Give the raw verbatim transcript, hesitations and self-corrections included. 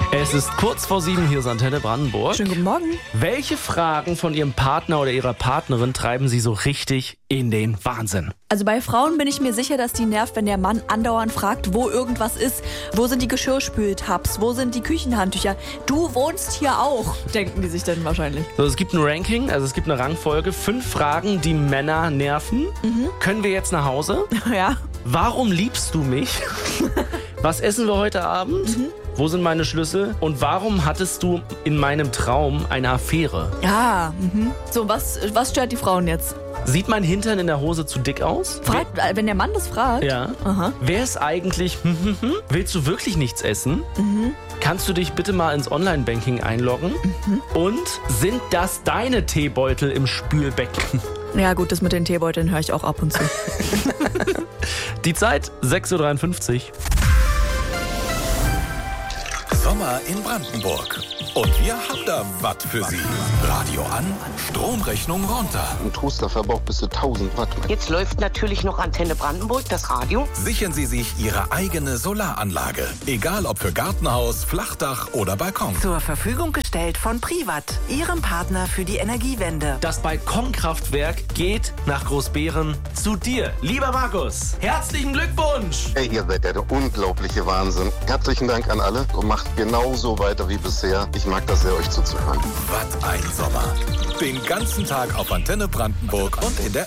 Es ist kurz vor sieben, hier ist Antenne Brandenburg. Schönen guten Morgen. Welche Fragen von Ihrem Partner oder Ihrer Partnerin treiben Sie so richtig in den Wahnsinn? Also bei Frauen bin ich mir sicher, dass die nervt, wenn der Mann andauernd fragt, wo irgendwas ist. Wo sind die Geschirrspültabs? Wo sind die Küchenhandtücher? Du wohnst hier auch, denken die sich dann wahrscheinlich. So, es gibt ein Ranking, also es gibt eine Rangfolge. Fünf Fragen, die Männer nerven. Mhm. Können wir jetzt nach Hause? Ja. Warum liebst du mich? Was essen wir heute Abend? Mhm. Wo sind meine Schlüssel? Und warum hattest du in meinem Traum eine Affäre? Ja, mhm. So, was, was stört die Frauen jetzt? Sieht mein Hintern in der Hose zu dick aus? Fragt, wenn der Mann das fragt? Ja. Aha. Wer ist eigentlich? Willst du wirklich nichts essen? Mhm. Kannst du dich bitte mal ins Online-Banking einloggen? Mhm. Und sind das deine Teebeutel im Spülbecken? Ja gut, das mit den Teebeuteln höre ich auch ab und zu. Die Zeit sechs Uhr dreiundfünfzig. Sommer in Brandenburg. Und wir haben da was für Sie. Radio an, Stromrechnung runter. Ein Toasterverbrauch bis zu tausend Watt. Jetzt läuft natürlich noch Antenne Brandenburg, das Radio. Sichern Sie sich Ihre eigene Solaranlage. Egal ob für Gartenhaus, Flachdach oder Balkon. Zur Verfügung gestellt von Privat, Ihrem Partner für die Energiewende. Das Balkonkraftwerk geht nach Großbeeren zu dir. Lieber Markus, herzlichen Glückwunsch! Hey, ihr seid ja der unglaubliche Wahnsinn. Herzlichen Dank an alle und macht genauso weiter wie bisher. Ich mag das sehr, euch zuzuhören. Was ein Sommer. Den ganzen Tag auf Antenne Brandenburg und in der